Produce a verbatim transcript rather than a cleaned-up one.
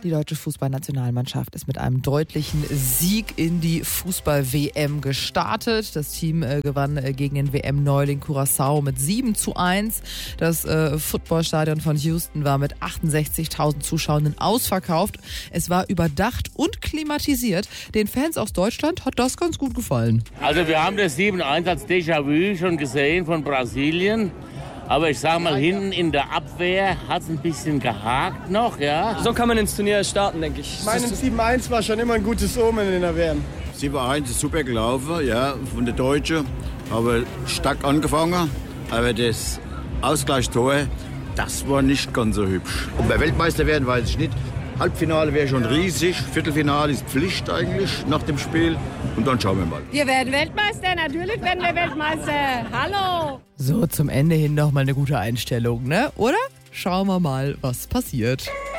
Die deutsche Fußballnationalmannschaft ist mit einem deutlichen Sieg in die Fußball-W M gestartet. Das Team äh, gewann äh, gegen den W M-Neuling Curaçao mit sieben zu eins. Das äh, Footballstadion von Houston war mit achtundsechzigtausend Zuschauenden ausverkauft. Es war überdacht und klimatisiert. Den Fans aus Deutschland hat das ganz gut gefallen. Also wir haben das sieben eins als Déjà-vu schon gesehen von Brasilien. Aber ich sag mal, hinten in der Abwehr hat es ein bisschen gehakt noch, ja. So kann man ins Turnier starten, denke ich. Ich meine, sieben eins war schon immer ein gutes Omen in der W M. sieben eins ist super gelaufen, ja, von der Deutschen. Aber stark angefangen. Aber das Ausgleichstor, das war nicht ganz so hübsch. Ob wir Weltmeister werden, weiß ich nicht. Halbfinale wäre schon riesig. Viertelfinale ist Pflicht eigentlich nach dem Spiel. Und dann schauen wir mal. Wir werden Weltmeister, natürlich werden wir Weltmeister. Hallo! So, zum Ende hin noch mal eine gute Einstellung, ne? Oder? Schauen wir mal, was passiert.